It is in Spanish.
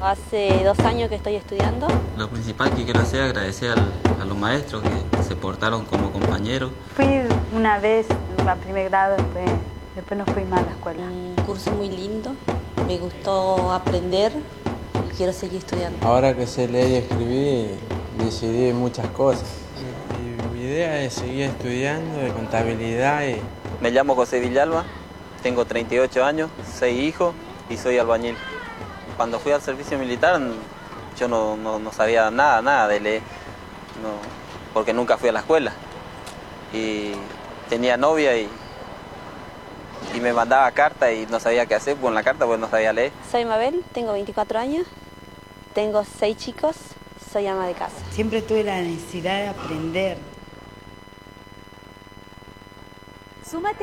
Hace 2 años que estoy estudiando. Lo principal que quiero hacer es agradecer a los maestros que se portaron como compañeros. Fui una vez a primer grado, después no fui más a la escuela. Un curso muy lindo, me gustó aprender y quiero seguir estudiando. Ahora que sé leer y escribir, decidí muchas cosas. Mi idea es seguir estudiando de contabilidad. Me llamo José Villalba, tengo 38 años, 6 hijos y soy albañil. Cuando fui al servicio militar yo no sabía nada de leer, porque nunca fui a la escuela. Y tenía novia y me mandaba cartas y no sabía qué hacer con la carta porque no sabía leer. Soy Mabel, tengo 24 años, tengo 6 chicos, soy ama de casa. Siempre tuve la necesidad de aprender. Súmate